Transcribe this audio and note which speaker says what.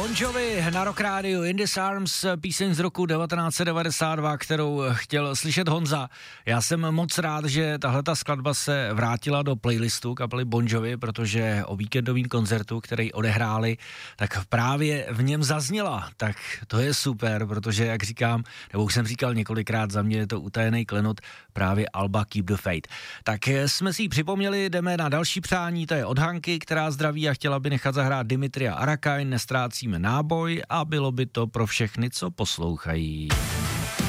Speaker 1: Bon Jovi na Rock Radio, In These Arms, píseň z roku 1992, kterou chtěl slyšet Honza. Já jsem moc rád, že tahleta skladba se vrátila do playlistu kapely Bon Jovi, protože o víkendovým koncertu, který odehráli, tak právě v něm zazněla. Tak to je super, protože jak říkám, nebo už jsem říkal několikrát, za mě je to utajený klenot právě alba Keep the Faith. Tak jsme si ji připomněli, jdeme na další přání, to je od Hanky, která zdraví a chtěla by nechat zahrát Dimitria Arakain, Nestrácíme náboj a bylo by to pro všechny, co poslouchají.